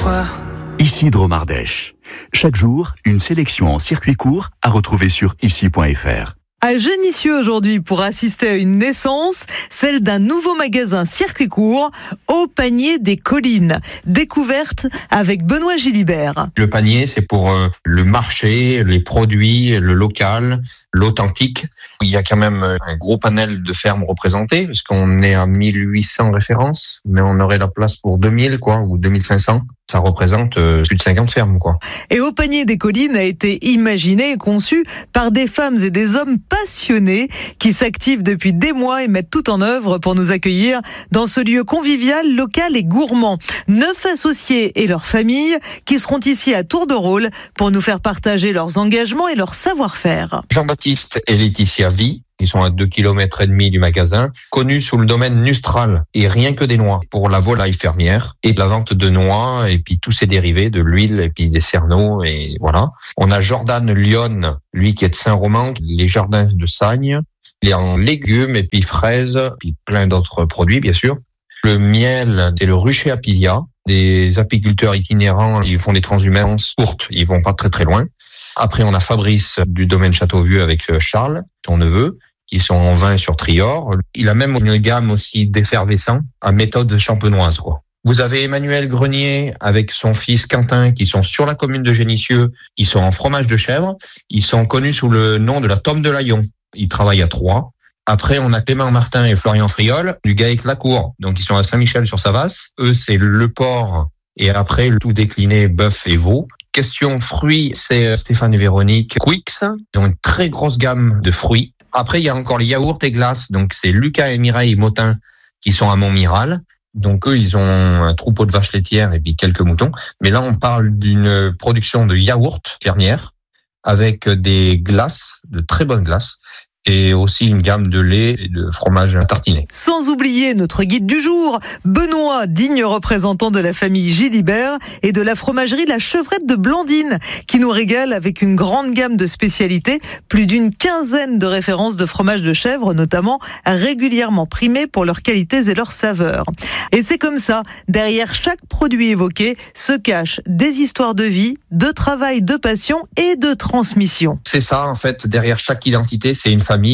toi. Ici Dromardèche. Chaque jour, une sélection en circuit court à retrouver sur ici.fr. À Génissieux aujourd'hui pour assister à une naissance, celle d'un nouveau magasin circuit court au Panier des Collines. Découverte avec Benoît Gilibert. Le panier, c'est pour le marché, les produits, le local, l'authentique. Il y a quand même un gros panel de fermes représentées, parce qu'on est à 1800 références, mais on aurait la place pour 2000, ou 2500. Ça représente plus de 50 fermes, Et au Panier des Collines a été imaginé et conçu par des femmes et des hommes passionnés qui s'activent depuis des mois et mettent tout en œuvre pour nous accueillir dans ce lieu convivial, local et gourmand. 9 associés et leurs familles qui seront ici à tour de rôle pour nous faire partager leurs engagements et leur savoir-faire. Jean-Baptiste et Laetitia Vie, qui sont à 2,5 km du magasin, connus sous le domaine Nustral, et rien que des noix, pour la volaille fermière, et la vente de noix, et puis tous ses dérivés, de l'huile, et puis des cerneaux, et voilà. On a Jordan Lyon, lui qui est de Saint-Romain, les jardins de Sagne, il est en légumes, et puis fraises, puis plein d'autres produits, bien sûr. Le miel, c'est le rucher Apilia, des apiculteurs itinérants, ils font des transhumances courtes, ils vont pas très très loin. Après, on a Fabrice du domaine Châteauvieux avec Charles, son neveu, qui sont en vin sur Trior. Il a même une gamme aussi d'effervescents à méthode champenoise, Vous avez Emmanuel Grenier avec son fils Quentin qui sont sur la commune de Génissieux. Ils sont en fromage de chèvre. Ils sont connus sous le nom de la Tome de Layon. Ils travaillent à Troyes. Après, on a Clément Martin et Florian Friol du Gaec Lacour. Donc, ils sont à Saint-Michel-sur-Savasse. Eux, c'est le porc et après, le tout décliné bœuf et veau. Question fruits, c'est Stéphane et Véronique Quix. Ils ont une très grosse gamme de fruits. Après, il y a encore les yaourts et glaces. Donc, c'est Lucas et Mireille Motin qui sont à Montmiral. Donc, eux, ils ont un troupeau de vaches laitières et puis quelques moutons. Mais là, on parle d'une production de yaourts fermière avec des glaces, de très bonnes glaces. Et aussi une gamme de lait et de fromage à tartiner. Sans oublier notre guide du jour, Benoît, digne représentant de la famille Gilibert et de la fromagerie La Chevrette de Blandine, qui nous régale avec une grande gamme de spécialités, plus d'une quinzaine de références de fromage de chèvre, notamment régulièrement primés pour leurs qualités et leurs saveurs. Et c'est comme ça, derrière chaque produit évoqué, se cachent des histoires de vie, de travail, de passion et de transmission. C'est ça, en fait, derrière chaque identité, c'est une famille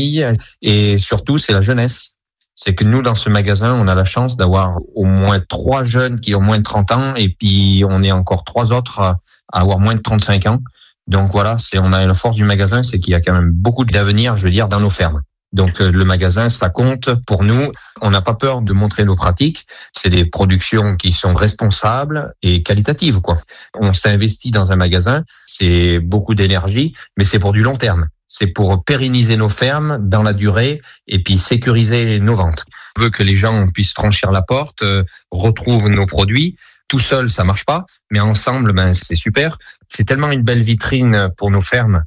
et surtout, c'est la jeunesse. C'est que nous, dans ce magasin, on a la chance d'avoir au moins 3 jeunes qui ont moins de 30 ans et puis on est encore 3 autres à avoir moins de 35 ans. Donc voilà, on a la force du magasin, c'est qu'il y a quand même beaucoup d'avenir, dans nos fermes. Donc le magasin, ça compte pour nous. On n'a pas peur de montrer nos pratiques. C'est des productions qui sont responsables et qualitatives, On s'est investi dans un magasin, c'est beaucoup d'énergie, mais c'est pour du long terme. C'est pour pérenniser nos fermes dans la durée et puis sécuriser nos ventes. On veut que les gens puissent franchir la porte, retrouvent nos produits. Tout seul, ça marche pas, mais ensemble, c'est super. C'est tellement une belle vitrine pour nos fermes.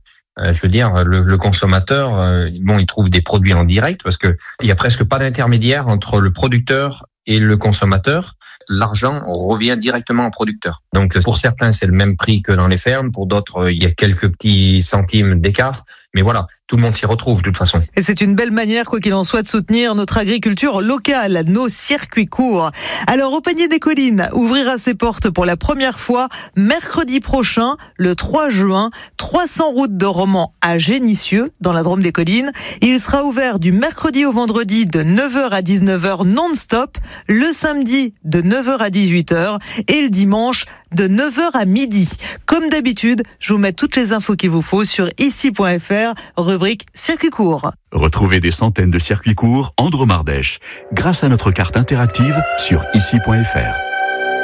Le consommateur, il trouve des produits en direct parce que il y a presque pas d'intermédiaire entre le producteur et le consommateur. L'argent revient directement au producteur. Donc, pour certains, c'est le même prix que dans les fermes. Pour d'autres, il y a quelques petits centimes d'écart. Mais voilà, tout le monde s'y retrouve de toute façon. Et c'est une belle manière, quoi qu'il en soit, de soutenir notre agriculture locale, nos circuits courts. Alors, au Panier des Collines ouvrira ses portes pour la première fois mercredi prochain, le 3 juin, 300 route de Romans à Génissieux, dans la Drôme des Collines. Il sera ouvert du mercredi au vendredi de 9h à 19h non-stop, le samedi de 9h à 18h et le dimanche de 9h à midi. Comme d'habitude, je vous mets toutes les infos qu'il vous faut sur ici.fr, rubrique circuit court. Retrouvez des centaines de circuits courts en Dromardèche grâce à notre carte interactive sur ici.fr.